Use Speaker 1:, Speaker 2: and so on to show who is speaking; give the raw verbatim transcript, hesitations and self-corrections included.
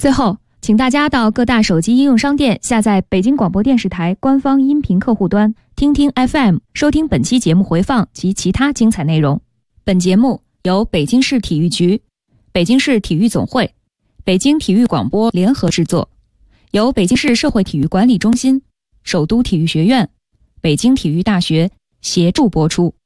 Speaker 1: 最后，请大家到各大手机应用商店下载北京广播电视台官方音频客户端听听 F M， 收听本期节目回放及其他精彩内容。本节目由北京市体育局、北京市体育总会、北京体育广播联合制作，由北京市社会体育管理中心、首都体育学院、北京体育大学协助播出。